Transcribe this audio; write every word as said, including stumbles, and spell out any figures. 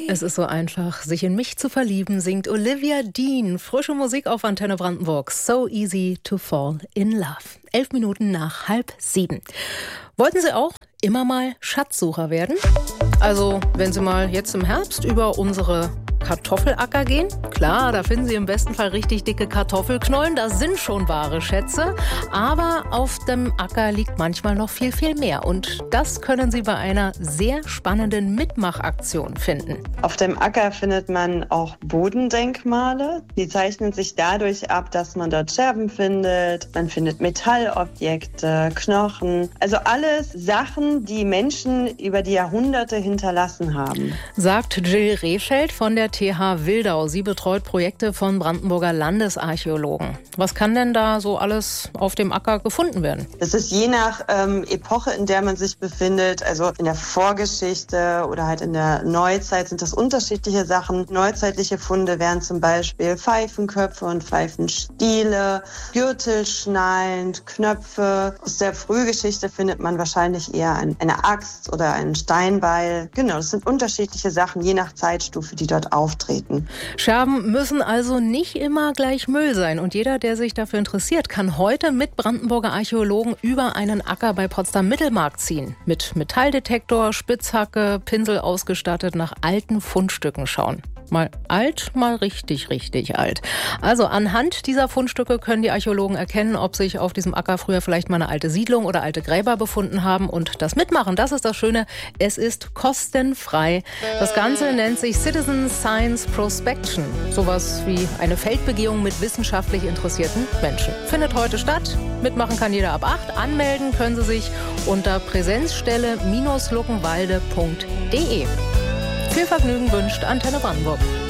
Es ist so einfach, sich in mich zu verlieben, singt Olivia Dean. Frische Musik auf Antenne Brandenburg. So easy to fall in love. Elf Minuten nach halb sieben. Wollten Sie auch immer mal Schatzsucher werden? Also, wenn Sie mal jetzt im Herbst über unsere Kartoffelacker gehen. Klar, da finden Sie im besten Fall richtig dicke Kartoffelknollen. Das sind schon wahre Schätze. Aber auf dem Acker liegt manchmal noch viel, viel mehr. Und das können Sie bei einer sehr spannenden Mitmachaktion finden. Auf dem Acker findet man auch Bodendenkmale. Die zeichnen sich dadurch ab, dass man dort Scherben findet. Man findet Metallobjekte, Knochen. Also alles Sachen, die Menschen über die Jahrhunderte hinterlassen haben. Sagt Jill Rehfeld von der T H Wildau. Sie betreut Projekte von Brandenburger Landesarchäologen. Was kann denn da so alles auf dem Acker gefunden werden? Das ist je nach ähm, Epoche, in der man sich befindet. Also in der Vorgeschichte oder halt in der Neuzeit sind das unterschiedliche Sachen. Neuzeitliche Funde wären zum Beispiel Pfeifenköpfe und Pfeifenstiele, Gürtelschnallen, Knöpfe. Aus der Frühgeschichte findet man wahrscheinlich eher eine Axt oder einen Steinbeil. Genau, das sind unterschiedliche Sachen, je nach Zeitstufe, die dort auftreten. Scherben müssen also nicht immer gleich Müll sein. Und jeder, der sich dafür interessiert, kann heute mit Brandenburger Archäologen über einen Acker bei Potsdam-Mittelmarkt ziehen. Mit Metalldetektor, Spitzhacke, Pinsel ausgestattet nach alten Fundstücken schauen. Mal alt, mal richtig, richtig alt. Also anhand dieser Fundstücke können die Archäologen erkennen, ob sich auf diesem Acker früher vielleicht mal eine alte Siedlung oder alte Gräber befunden haben. Und das Mitmachen, das ist das Schöne, es ist kostenfrei. Das Ganze nennt sich Citizen Science Prospection. Sowas wie eine Feldbegehung mit wissenschaftlich interessierten Menschen. Findet heute statt. Mitmachen kann jeder ab acht. Anmelden können Sie sich unter präsenzstelle Luckenwalde punkt de. Viel Vergnügen wünscht Antenne Brandenburg.